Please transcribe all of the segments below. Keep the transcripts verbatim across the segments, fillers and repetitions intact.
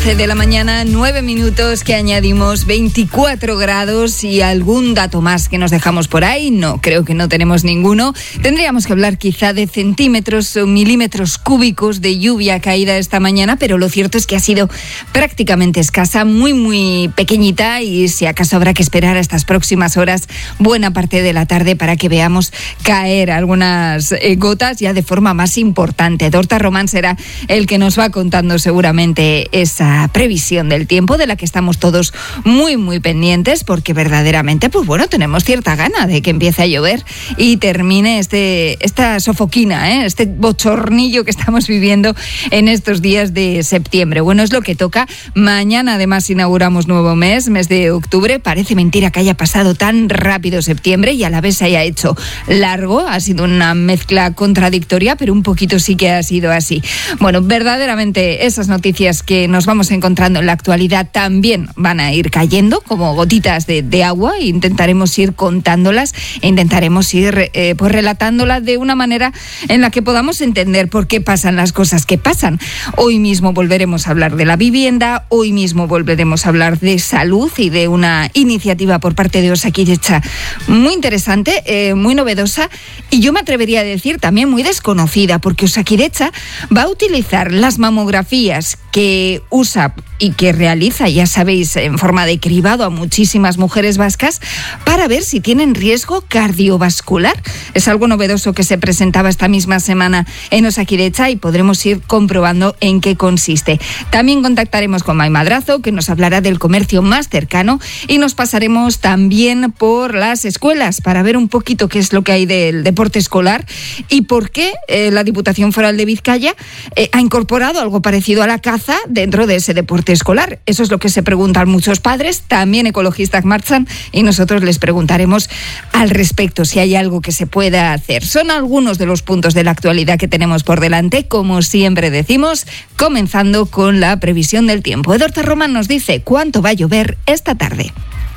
De la mañana, nueve minutos que añadimos veinticuatro grados y algún dato más que nos dejamos por ahí. No, creo que no tenemos ninguno. Tendríamos que hablar quizá de centímetros o milímetros cúbicos de lluvia caída esta mañana, pero lo cierto es que ha sido prácticamente escasa, muy, muy pequeñita, y si acaso habrá que esperar a estas próximas horas, buena parte de la tarde, para que veamos caer algunas eh, gotas ya de forma más importante. Dorta Román será el que nos va contando seguramente esa previsión del tiempo, de la que estamos todos muy muy pendientes, porque verdaderamente pues bueno, tenemos cierta gana de que empiece a llover y termine este esta sofoquina, ¿eh? este bochornillo que estamos viviendo en estos días de septiembre. Bueno, es lo que toca. Mañana además inauguramos nuevo mes, mes de octubre. Parece mentira que haya pasado tan rápido septiembre y a la vez se haya hecho largo. Ha sido una mezcla contradictoria, pero un poquito sí que ha sido así. Bueno, verdaderamente esas noticias que nos vamos encontrando en la actualidad también van a ir cayendo como gotitas de, de agua, e intentaremos ir contándolas e intentaremos ir eh, pues relatándolas de una manera en la que podamos entender por qué pasan las cosas que pasan. Hoy mismo volveremos a hablar de la vivienda, hoy mismo volveremos a hablar de salud y de una iniciativa por parte de Osakidetza muy interesante, eh, muy novedosa, y yo me atrevería a decir también muy desconocida, porque Osakidetza va a utilizar las mamografías que usa y que realiza, ya sabéis, en forma de cribado a muchísimas mujeres vascas, para ver si tienen riesgo cardiovascular. Es algo novedoso que se presentaba esta misma semana en Osakidetza y podremos ir comprobando en qué consiste. También contactaremos con Mai Madrazo, que nos hablará del comercio más cercano, y nos pasaremos también por las escuelas para ver un poquito qué es lo que hay del deporte escolar y por qué eh, la Diputación Foral de Vizcaya eh, ha incorporado algo parecido a la caza dentro de ese deporte escolar. Eso es lo que se preguntan muchos padres, también ecologistas marchan, y nosotros les preguntaremos al respecto si hay algo que se pueda hacer. Son algunos de los puntos de la actualidad que tenemos por delante, como siempre decimos, comenzando con la previsión del tiempo. Dorta Román nos dice cuánto va a llover esta tarde.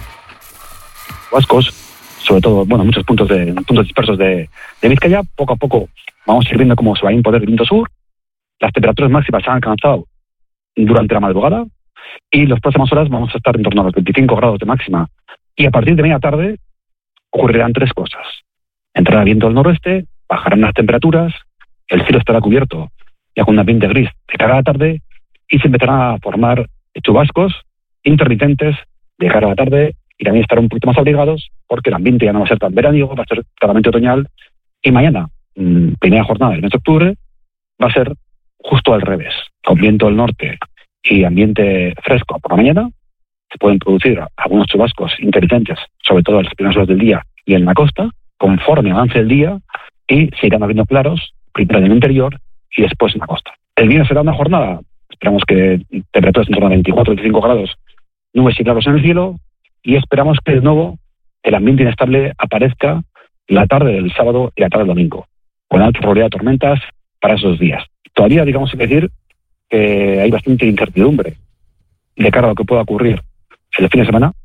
Vascos, sobre todo, bueno, muchos puntos de puntos dispersos de, de Vizcaya. Poco a poco vamos a ir viendo cómo se va a imponer el viento sur. Las temperaturas máximas se han alcanzado durante la madrugada y las próximas horas vamos a estar en torno a los veinticinco grados de máxima, y a partir de media tarde ocurrirán tres cosas. Entrará viento del noroeste, bajarán las temperaturas, el cielo estará cubierto ya con un ambiente gris de cara a la tarde, y se empezarán a formar chubascos intermitentes de cara a la tarde, y también estarán un poquito más abrigados porque el ambiente ya no va a ser tan veraniego, va a ser claramente otoñal. Y mañana, mmm, primera jornada del mes de octubre, va a ser justo al revés, con viento del norte y ambiente fresco por la mañana. Se pueden producir algunos chubascos intermitentes, sobre todo en las primeras horas del día y en la costa, conforme avance el día, y se irán abriendo claros, primero en el interior y después en la costa. El viernes será una jornada, esperamos que temperaturas en torno a veinticuatro a veinticinco grados, nubes y claros en el cielo, y esperamos que de nuevo el ambiente inestable aparezca la tarde del sábado y la tarde del domingo, con alta probabilidad de tormentas para esos días. Todavía, digamos, hay que decir que hay bastante incertidumbre de cara a lo que pueda ocurrir el fin de semana,